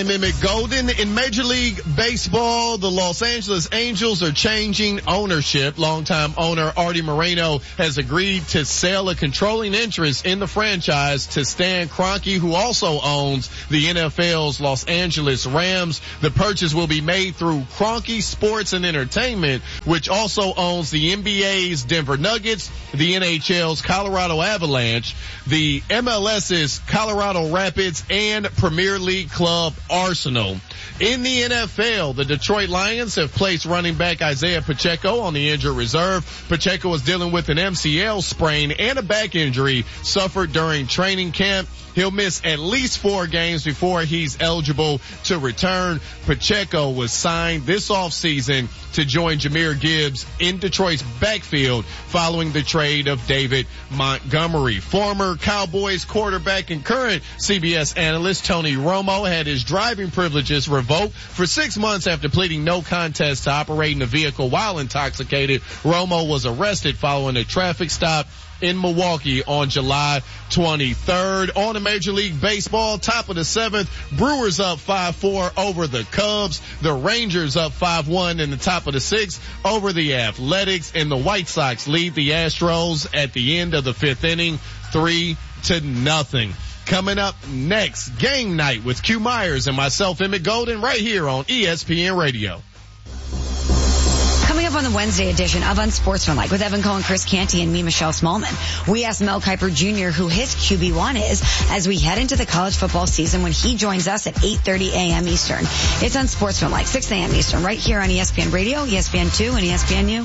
I'm Emmett Golden. In Major League Baseball, the Los Angeles Angels are changing ownership. Longtime owner Artie Moreno has agreed to sell a controlling interest in the franchise to Stan Kroenke, who also owns the NFL's Los Angeles Rams. The purchase will be made through Kroenke Sports and Entertainment, which also owns the NBA's Denver Nuggets, the NHL's Colorado Avalanche, the MLS's Colorado Rapids, and Premier League club Arsenal. In the NFL, the Detroit Lions have placed running back Isaiah Pacheco on the injured reserve. Pacheco is dealing with an MCL sprain and a back injury suffered during training camp. He'll miss at least 4 games before he's eligible to return. Pacheco was signed this offseason to join Jahmyr Gibbs in Detroit's backfield following the trade of David Montgomery. Former Cowboys quarterback and current CBS analyst Tony Romo had his driving privileges revoked for 6 months after pleading no contest to operating a vehicle while intoxicated. Romo was arrested following a traffic stop in Milwaukee on July 23rd. On to Major League Baseball, top of the 7th, Brewers up 5-4 over the Cubs. The Rangers up 5-1 in the top of the 6th over the Athletics, and the White Sox lead the Astros at the end of the 5th inning 3-0. Coming up next, Game Night with Q Myers and myself, Emmett Golden, right here on ESPN Radio. Coming up on the Wednesday edition of Unsportsmanlike with Evan Cohen, Chris Canty, and me, Michelle Smallman, we asked Mel Kiper Jr. who his QB1 is as we head into the college football season when he joins us at 8:30 a.m. Eastern. It's Unsportsmanlike, 6 a.m. Eastern, right here on ESPN Radio, ESPN2, and ESPNU.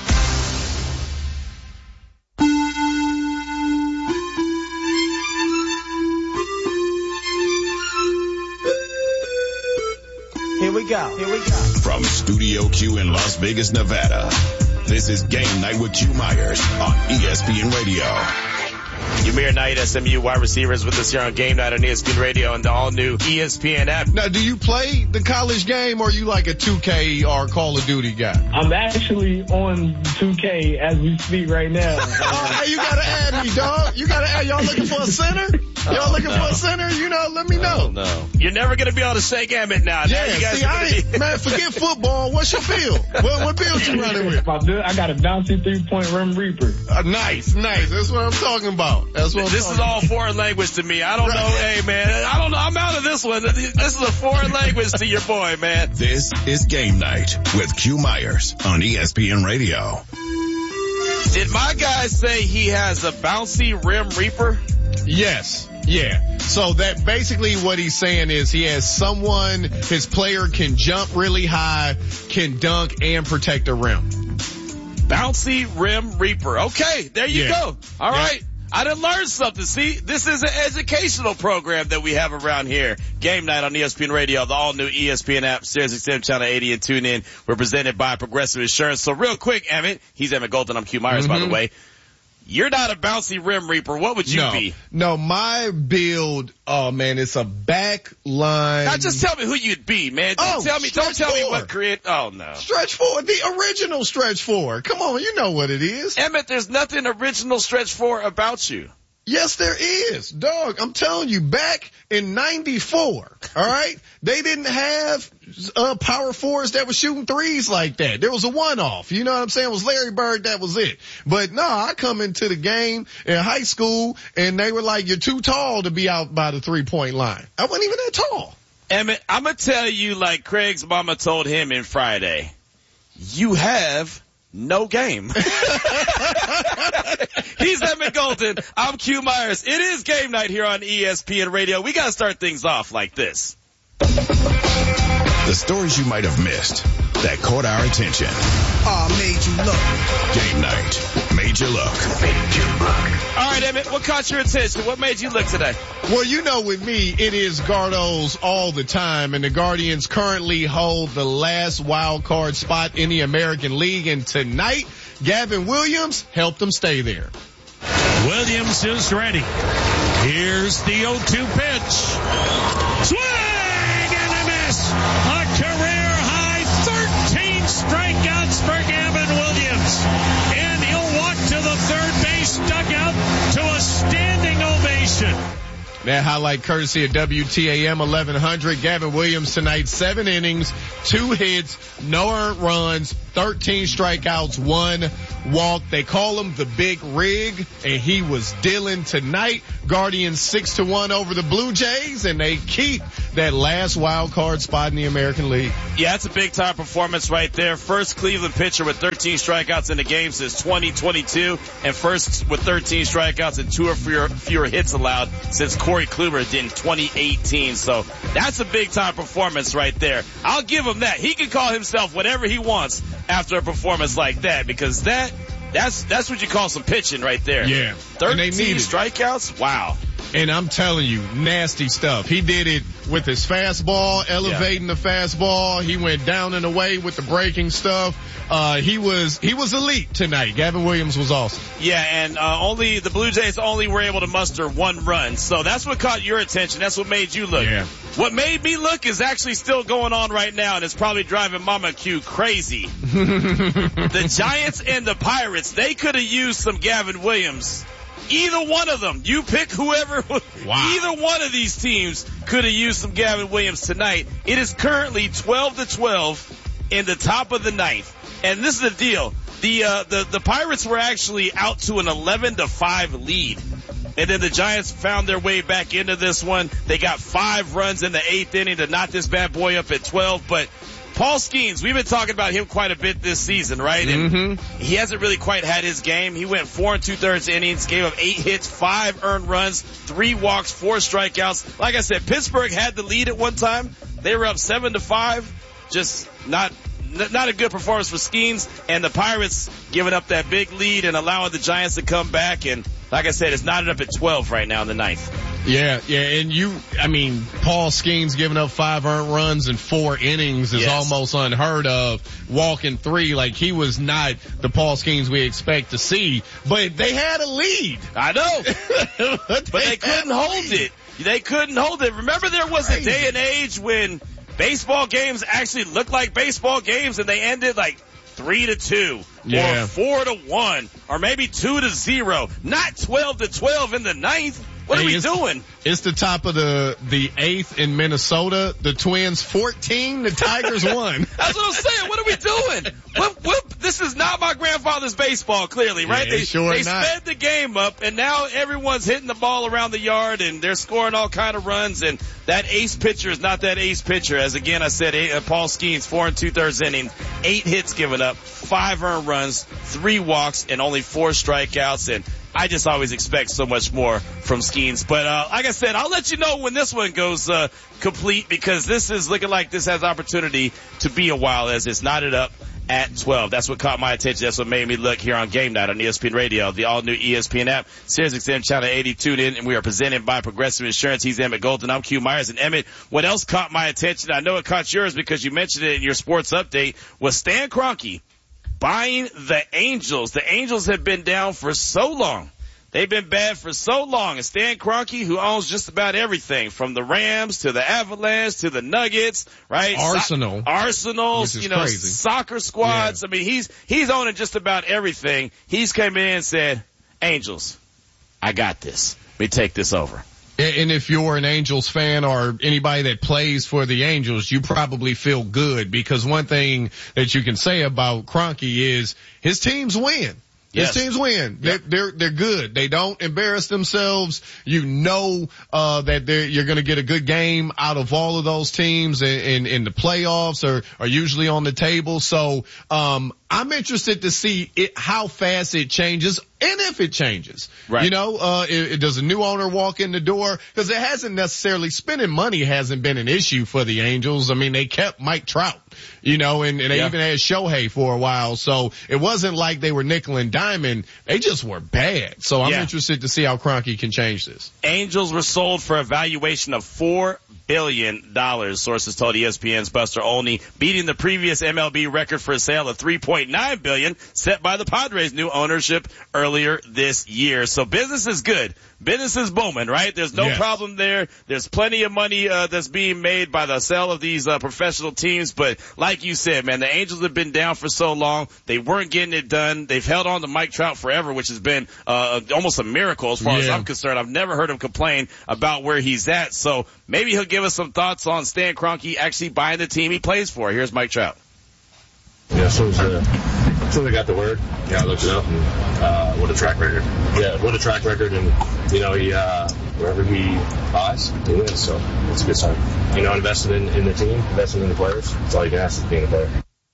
Here we go. From Studio Q in Las Vegas, Nevada, this is Game Night with Q Myers on ESPN Radio. Yamir Knight, SMU wide receivers with us here on Game Night on ESPN Radio and the all-new ESPN app. Now, do you play the college game, or are you like a 2K or Call of Duty guy? I'm actually on 2K as we speak right now. You gotta add me, dog. You gotta add. Y'all looking for a center? Y'all looking for a center? You know, let me know. No. You're never going to be able to shake Emmett now. Yeah, now you guys man, forget football. What's your build? What build you running with? I got a bouncy 3-point rim reaper. Nice. That's what I'm talking about. This is all foreign language to me. I don't know. Hey, man, I don't know. I'm out of this one. This is a foreign language to your boy, man. This is Game Night with Q Myers on ESPN Radio. Did my guy say he has a bouncy rim reaper? Yes. Yeah. So that basically what he's saying is he has someone, his player can jump really high, can dunk, and protect the rim. Bouncy rim reaper. Okay, there you go. All right. I done learned something. See, this is an educational program that we have around here. Game Night on ESPN Radio, the all-new ESPN app, Sirius XM Channel 80, and tune in. We're presented by Progressive Insurance. So real quick, Emmett, he's Emmett Golden. I'm Q Myers, by the way. You're not a bouncy rim reaper. What would you be? No, my build, it's a back line. Now just tell me who you'd be, man. Don't tell me what create. Oh no. Stretch 4, the original stretch 4. Come on, you know what it is. Emmett, there's nothing original stretch 4 about you. Yes, there is. Dog, I'm telling you, back in 94, all right, they didn't have power forwards that were shooting threes like that. There was a one-off. You know what I'm saying? It was Larry Bird, that was it. But no, I come into the game in high school, and they were like, you're too tall to be out by the three-point line. I wasn't even that tall. Emmett, I'm going to tell you like Craig's mama told him in Friday, you have no game. He's Emmett Golden. I'm Q Myers. It is Game Night here on ESPN Radio. We got to start things off like this. The stories you might have missed that caught our attention. Made you look. Game Night. Made you look. All right, Emmett, what caught your attention? What made you look today? Well, you know, with me, it is Gardo's all the time, and the Guardians currently hold the last wild card spot in the American League, and tonight, Gavin Williams helped them stay there. Williams is ready. Here's the 0-2 pitch. Swing and a miss. A career-high 13 strikeouts for Gavin Williams. And he'll walk to the third base dugout to a standing ovation. That highlight courtesy of WTAM 1100. Gavin Williams tonight, 7 innings, 2 hits, no earned runs, 13 strikeouts, 1 walk. They call him the Big Rig, and he was dealing tonight. Guardians 6-1 over the Blue Jays, and they keep that last wild card spot in the American League. Yeah, that's a big time performance right there. First Cleveland pitcher with 13 strikeouts in the game since 2022, and first with 13 strikeouts and 2 or fewer hits allowed since Corey Kluber did in 2018. So that's a big time performance right there. I'll give him that. He can call himself whatever he wants after a performance like that, because that's what you call some pitching right there. Yeah. 13 strikeouts? Wow. And I'm telling you, nasty stuff. He did it with his fastball, elevating the fastball. He went down and away with the breaking stuff. He was elite tonight. Gavin Williams was awesome. Yeah, and the Blue Jays only were able to muster 1 run. So that's what caught your attention. That's what made you look. Yeah. What made me look is actually still going on right now, and it's probably driving Mama Q crazy. The Giants and the Pirates, they could have used some Gavin Williams. Either one of them. You pick whoever. Wow. Either one of these teams could have used some Gavin Williams tonight. It is currently 12-12 in the top of the 9th. And this is the deal. The Pirates were actually out to an 11-5 lead. And then the Giants found their way back into this one. They got 5 runs in the 8th inning to knock this bad boy up at 12. But Paul Skeens, we've been talking about him quite a bit this season, right? And he hasn't really quite had his game. He went 4 2/3 innings, gave up 8 hits, 5 earned runs, 3 walks, 4 strikeouts. Like I said, Pittsburgh had the lead at one time. They were up 7-5. Just not a good performance for Skeens, and the Pirates giving up that big lead and allowing the Giants to come back. And like I said, it's knotted up at 12 right now in the 9th. Yeah, and Paul Skeens giving up 5 earned runs in 4 innings is almost unheard of. Walking 3, like he was not the Paul Skeens we expect to see, but they had a lead. I know. but they couldn't hold it. They couldn't hold it. Remember, there was a day and age when baseball games actually looked like baseball games, and they ended like 3-2 or 4-1 or maybe 2-0, not 12-12 in the 9th. What are we doing? It's the top of the 8th in Minnesota. The Twins 14, the Tigers 1. That's what I'm saying. What are we doing? This is not my grandfather's baseball, clearly, right? Yeah, they sped the game up, and now everyone's hitting the ball around the yard, and they're scoring all kind of runs, and that ace pitcher is not that ace pitcher. As again I said, Paul Skeens, 4 2/3 innings, 8 hits given up, 5 earned runs, 3 walks, and only 4 strikeouts. And I just always expect so much more from Skeens. But like I said, I'll let you know when this one goes complete, because this is looking like this has opportunity to be a while, as it's knotted up at 12. That's what caught my attention. That's what made me look here on Game Night on ESPN Radio, the all-new ESPN app, Sirius XM Channel 80. Tune in, and we are presented by Progressive Insurance. He's Emmett Golden. I'm Q Myers. And Emmett, what else caught my attention? I know it caught yours because you mentioned it in your sports update, was Stan Kroenke buying the Angels. The Angels have been down for so long. They've been bad for so long. And Stan Kroenke, who owns just about everything from the Rams to the Avalanche to the Nuggets, right? Arsenals, crazy. Soccer squads. Yeah. I mean, he's owning just about everything. He's came in and said, Angels, I got this. Let me take this over. And if you're an Angels fan or anybody that plays for the Angels, you probably feel good, because one thing that you can say about Kroenke is his teams win. Yes. His teams win. Yep. They're good. They don't embarrass themselves. You know, that you're going to get a good game out of all of those teams, and the playoffs are usually on the table. So, I'm interested to see how fast it changes, and if it changes. Right. Does a new owner walk in the door? Because it hasn't necessarily, spending money hasn't been an issue for the Angels. I mean, they kept Mike Trout, and they even had Shohei for a while. So it wasn't like they were nickel and diamond. They just were bad. So I'm interested to see how Kroenke can change this. Angels were sold for a valuation of $4 billion, sources told ESPN's Buster Olney, beating the previous MLB record for a sale of $3.9 billion set by the Padres' new ownership earlier this year. So business is good. Business is booming, right? There's no problem there. There's plenty of money that's being made by the sale of these professional teams. But like you said, man, the Angels have been down for so long. They weren't getting it done. They've held on to Mike Trout forever, which has been almost a miracle as far as I'm concerned. I've never heard him complain about where he's at. So maybe he'll give us some thoughts on Stan Kroenke actually buying the team he plays for. Here's Mike Trout. Yeah, as soon as I got the word, I looked it up, and what a track record. Yeah, what a track record, and, he, wherever he buys, he wins, so it's a good sign. Invested in the team, invested in the players, that's all you can ask of being a player.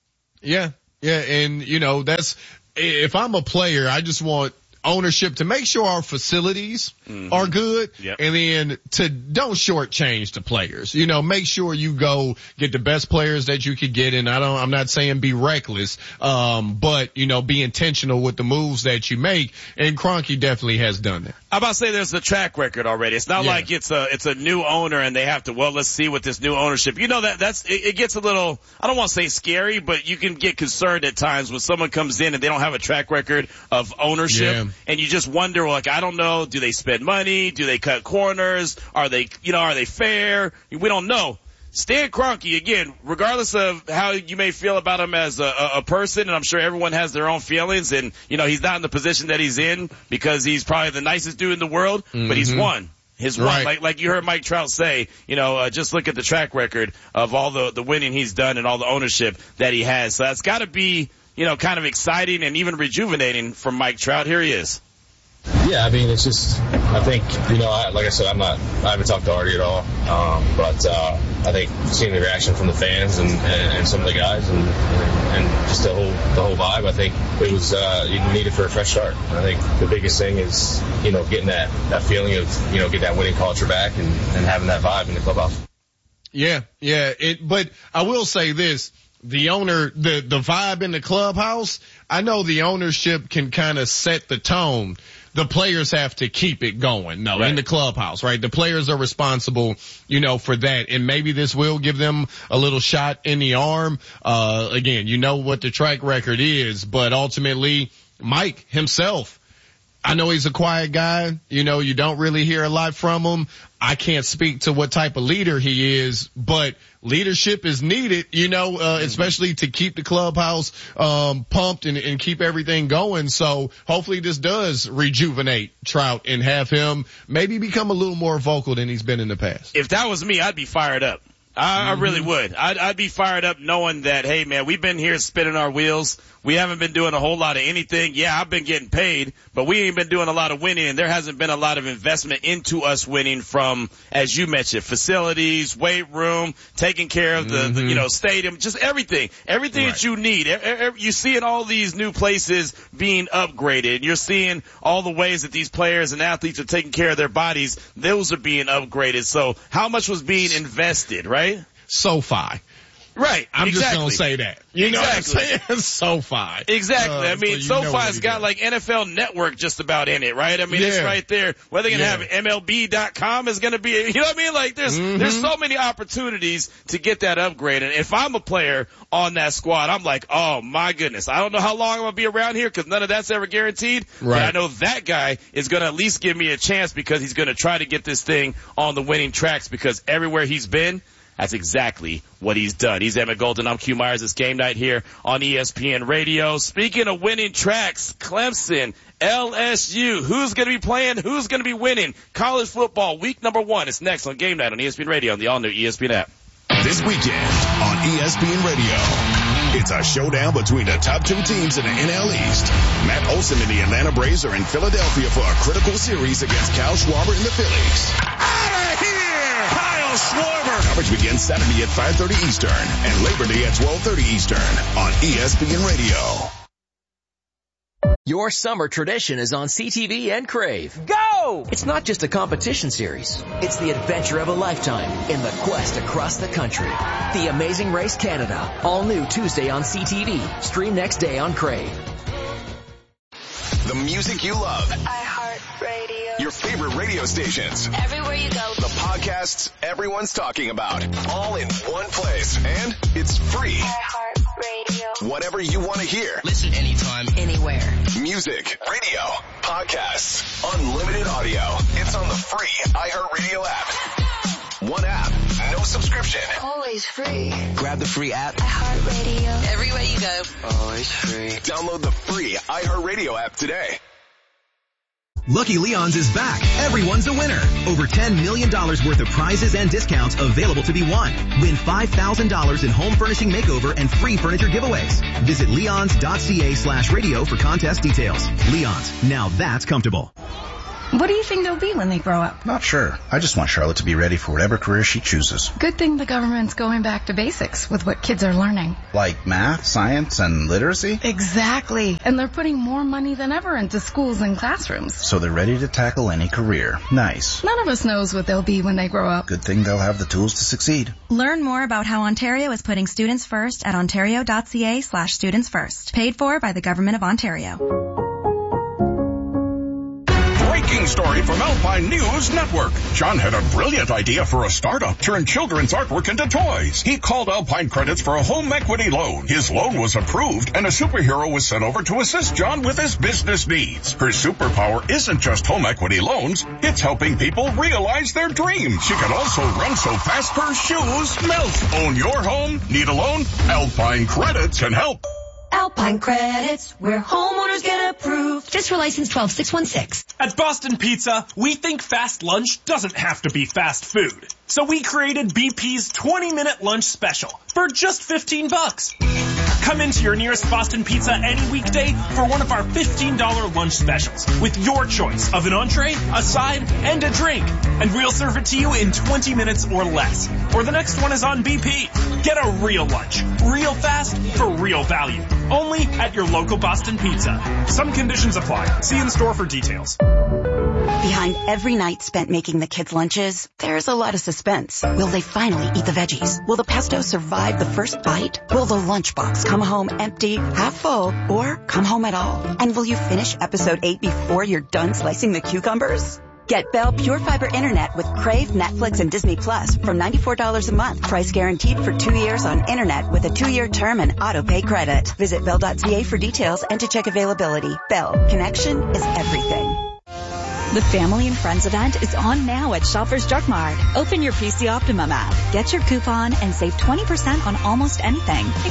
Yeah, and, that's, if I'm a player, I just want ownership to make sure our facilities are good, and then to don't shortchange the players. Make sure you go get the best players that you could get, and I'm not saying be reckless, but be intentional with the moves that you make, and Kroenke definitely has done that. I'm about to say there's a track record already. It's not like it's a new owner and they have to, let's see what this new ownership, it gets a little, I don't want to say scary, but you can get concerned at times when someone comes in and they don't have a track record of ownership. Yeah. And you just wonder, I don't know, do they spend money? Do they cut corners? Are they fair? We don't know. Stan Kroenke, again, regardless of how you may feel about him as a person, and I'm sure everyone has their own feelings, and, he's not in the position that he's in because he's probably the nicest dude in the world, but he's won. His run, like you heard Mike Trout say, just look at the track record of all the winning he's done and all the ownership that he has. So that's got to be, kind of exciting and even rejuvenating for Mike Trout. Here he is. Yeah, it's just, I think, like I said, I haven't talked to Artie at all, but I think seeing the reaction from the fans and some of the guys and just the whole vibe, I think it was you needed for a fresh start. I think the biggest thing is, getting that feeling of, get that winning culture back and having that vibe in the clubhouse. Yeah, but I will say this. The owner, the vibe in the clubhouse, I know the ownership can kind of set the tone. The players have to keep it going, in the clubhouse, right? The players are responsible, for that. And maybe this will give them a little shot in the arm. Again, what the track record is, but ultimately, Mike himself, I know he's a quiet guy. You don't really hear a lot from him. I can't speak to what type of leader he is, but leadership is needed, especially to keep the clubhouse pumped and keep everything going. So hopefully this does rejuvenate Trout and have him maybe become a little more vocal than he's been in the past. If that was me, I'd be fired up. I really would. I'd be fired up knowing that, hey man, we've been here spinning our wheels. We haven't been doing a whole lot of anything. Yeah, I've been getting paid, but we ain't been doing a lot of winning, and there hasn't been a lot of investment into us winning from, as you mentioned, facilities, weight room, taking care of the stadium, just everything. Everything that you need. You see in all these new places being upgraded. You're seeing all the ways that these players and athletes are taking care of their bodies. Those are being upgraded. So how much was being invested, right? SoFi. Right. I'm just going to say that. You know what I'm saying? SoFi. Exactly. SoFi's got like NFL Network just about in it, right? It's right there. Whether they're going to have MLB.com is going to be, you know what I mean? Like there's so many opportunities to get that upgrade. And if I'm a player on that squad, I'm like, oh my goodness. I don't know how long I'm going to be around here because none of that's ever guaranteed. Right. But I know that guy is going to at least give me a chance because he's going to try to get this thing on the winning tracks because everywhere he's been, that's exactly what he's done. He's Emmett Golden. I'm Q Myers. It's game night here on ESPN Radio. Speaking of winning tracks, Clemson, LSU. Who's going to be playing? Who's going to be winning? College football week number 1. It's next on Game Night on ESPN Radio on the all-new ESPN app. This weekend on ESPN Radio, it's a showdown between the top 2 teams in the NL East. Matt Olson and the Atlanta Braves are in Philadelphia for a critical series against Kyle Schwarber and the Phillies. Out of here! Kyle Schwarber! Coverage begins Saturday at 5:30 Eastern and Labor Day at 12:30 Eastern on ESPN Radio. Your summer tradition is on CTV and Crave. Go! It's not just a competition series. It's the adventure of a lifetime in the quest across the country. The Amazing Race Canada. All new Tuesday on CTV. Stream next day on Crave. The music you love. iHeartRadio. Your favorite radio stations. Everywhere you go. The podcasts everyone's talking about. All in one place. And it's free. iHeartRadio. Whatever you want to hear. Listen anytime, anywhere. Music, radio, podcasts, unlimited audio. It's on the free iHeartRadio app. One app, no subscription. Always free. grab the free app. iHeartRadio. Everywhere you go. Always free. Download the free iHeartRadio app today. Lucky Leon's is back. Everyone's a winner. Over $10 million worth of prizes and discounts available to be won. Win $5,000 in home furnishing makeover and free furniture giveaways. Visit leons.ca/radio for contest details. Leon's, now that's comfortable. What do you think they'll be when they grow up? Not sure. I just want Charlotte to be ready for whatever career she chooses. Good thing the government's going back to basics with what kids are learning. Like math, science, and literacy? Exactly. And they're putting more money than ever into schools and classrooms. So they're ready to tackle any career. Nice. None of us knows what they'll be when they grow up. Good thing they'll have the tools to succeed. Learn more about how Ontario is putting students first at ontario.ca/students first. Paid for by the Government of Ontario. Breaking story from Alpine News Network. John had a brilliant idea for a startup, turn children's artwork into toys. He called Alpine Credits for a home equity loan. His loan was approved, and a superhero was sent over to assist John with his business needs. Her superpower isn't just home equity loans, it's helping people realize their dreams. She can also run so fast her shoes melt. Own your home? Need a loan? Alpine Credits can help. Alpine Credits, where homeowners get approved. Just for license 12616. At Boston Pizza, we think fast lunch doesn't have to be fast food. So we created BP's 20-minute lunch special for just $15. Come into your nearest Boston Pizza any weekday for one of our $15 lunch specials with your choice of an entree, a side, and a drink. And we'll serve it to you in 20 minutes or less. Or the next one is on BP. Get a real lunch, real fast, for real value. Only at your local Boston Pizza. Some conditions apply. See in store for details. Behind every night spent making the kids' lunches, there's a lot of suspense. Will they finally eat the veggies? Will the pesto survive the first bite? Will the lunchbox come home empty, half full, or come home at all? And will you finish episode 8 before you're done slicing the cucumbers? Get Bell Pure Fiber Internet with Crave, Netflix, and Disney Plus for $94 a month. Price guaranteed for 2 years on Internet with a 2-year term and auto-pay credit. Visit Bell.ca for details and to check availability. Bell. Connection is everything. The Family and Friends event is on now at Shoppers Drug Mart. Open your PC Optimum app, get your coupon, and save 20% on almost anything.